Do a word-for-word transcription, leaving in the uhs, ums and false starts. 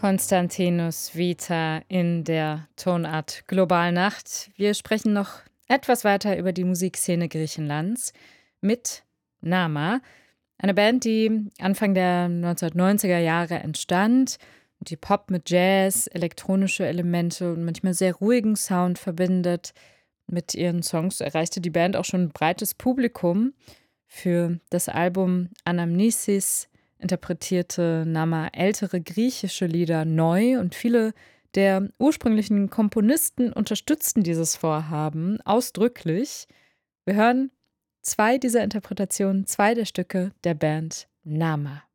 Konstantinos Vita in der Tonart Globalnacht. Wir sprechen noch etwas weiter über die Musikszene Griechenlands mit Nama, eine Band, die Anfang der neunzehnhundertneunziger Jahre entstand und die Pop mit Jazz, elektronische Elemente und manchmal sehr ruhigen Sound verbindet. Mit ihren Songs erreichte die Band auch schon ein breites Publikum. Für das Album Anamnesis interpretierte Nama ältere griechische Lieder neu und viele der ursprünglichen Komponisten unterstützten dieses Vorhaben ausdrücklich. Wir hören zwei dieser Interpretationen, zwei der Stücke der Band Nama.